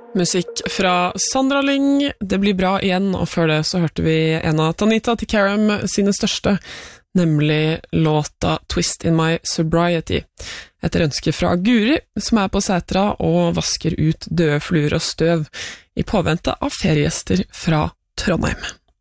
Musikk fra Sandra Lyng, det blir bra igjen, og før det så hørte vi en av Tanita Tikaram sine største, nemlig låta Twist in My Sobriety, etter ønske fra Guri, som på Sætra og vasker ut døde fluer og støv i påvente av feriegjester fra Trondheim.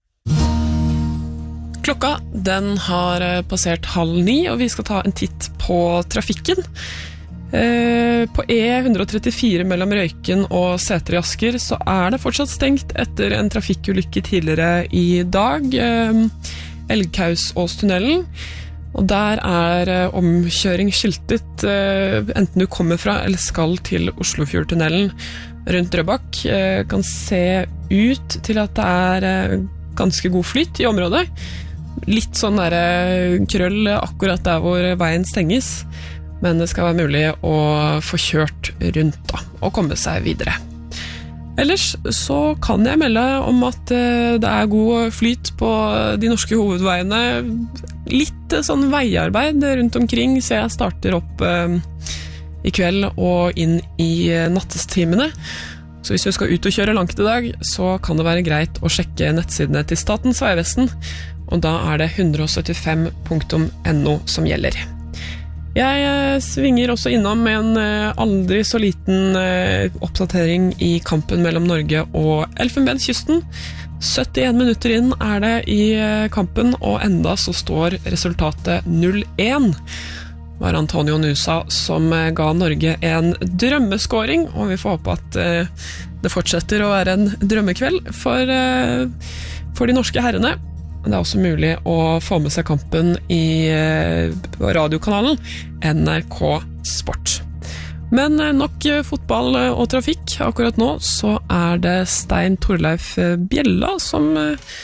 Klokka, den har passert 8:30, og vi skal ta en titt på trafikken. På E134 mellom Røyken og Sæter i Asker så det fortsatt stengt etter en trafikkulykke tidligere i dag, Elgkausåstunnelen, og der omkjøring skiltet enten du kommer fra eller skal til Oslofjordtunnelen rundt Drøbak. Kan se ut til at det ganske god flyt i området, litt sånn der krøll akkurat der hvor veien stenges, men det skal være mulig å få kjørt rundt da, og komme seg videre. Ellers så kan jeg melde om at det god flyt på de norske hovedveiene. Litt sånn veiarbeid rundt omkring, så jeg starter opp i kveld og inn i nattestimene. Så hvis du skal ut og kjøre langt i dag, så kan det være greit å sjekke nettsidene til Statens Vegvesen, og da det 175.no som gjelder. Jeg svinger også innom med en aldri så liten oppdatering i kampen mellom Norge og Elfenbenskysten. 71 minutter inn det i kampen, og enda så står resultatet 0-1. Det var Antonio Nusa som ga Norge en drømmeskåring, og vi får håpe at det fortsetter å være en drømmekveld for de norske herrene. Det også mulig å få med seg kampen i radiokanalen NRK Sport. Men nok fotball og trafikk. Akkurat nå så det Stein Torleif Bjella som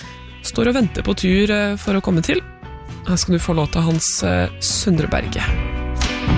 står og venter på tur for å komme til. Her skal du få låta hans Sundre Berge.